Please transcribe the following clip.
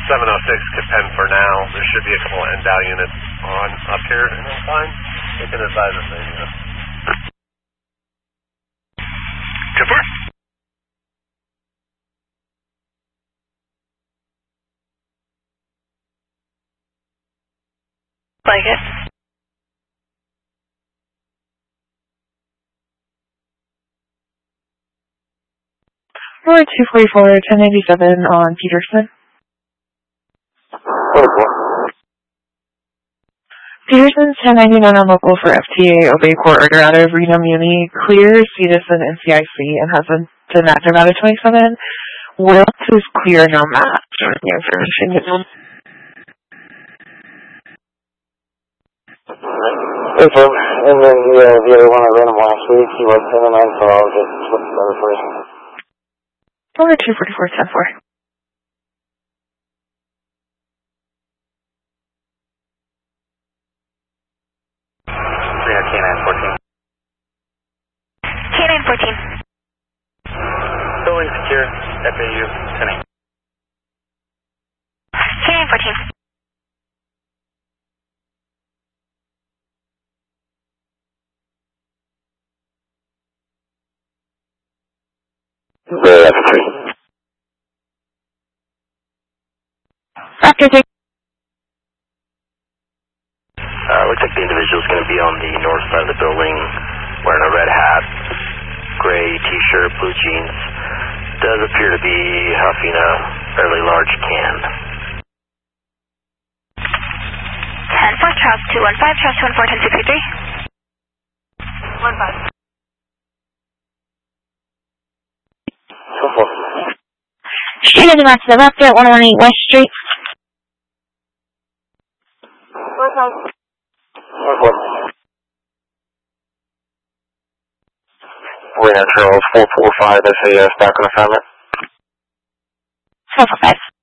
706 could pen for now. There should be a couple of NDOW units on up here, and that's fine. They can advise us later. 10-4. Like it. Roar 244, 1097 on Peterson. Peterson's 1099 on local for FTA, obey court order out of Reno Muni, clear Citizen NCIC, and has been active out of 27. Wilkes is clear, no match. The information given. And then the other one I ran him last week, he was 79, so I'll just flip the other for you. Roar 244, 10-4. K9 14. Building secure, FAU, 10-8. K9 14. The F3. After take. Looks like the individual's going to be on the north side of the building, wearing a red hat, gray t-shirt, blue jeans. Does appear to be huffing a fairly large can. 10-4, Charles 215, Charles 214, 1063. 15. Shooting out to the left at 118 West Street. Reno Charles 445 SAS back on assignment. 445.